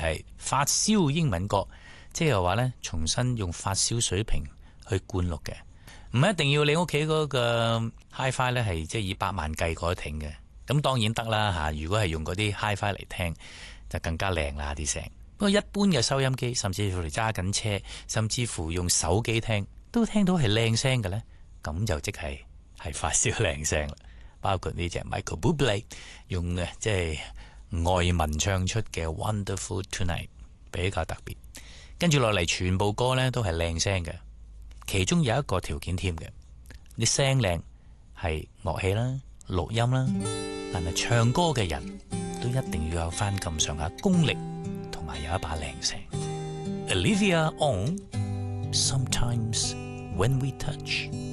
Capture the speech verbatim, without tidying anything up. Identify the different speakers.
Speaker 1: 係發燒英文歌，即係話呢，重新用發燒水平去灌錄嘅，唔一定要你屋企嗰個 Hi-Fi 呢係即係以百萬計嗰挺嘅，咁當然得啦吓。如果係用嗰啲 Hi-Fi 嚟聽，就更加靚啦啲聲。不過一般嘅收音機，甚至乎嚟揸緊車，甚至乎用手機聽，都聽到係靚聲嘅呢，咁就即係係發燒靚聲啦。包括呢隻 Michael Bublé 用嘅即係外文唱出嘅 Wonderful Tonight 比較特別。跟住落嚟全部歌呢都係靚聲嘅，其中有一個條件添嘅，你聲靚係樂器啦、錄音啦，但係唱歌嘅人都一定要有翻咁上下功力，同埋有一把靚聲。Olivia On Sometimes When We Touch。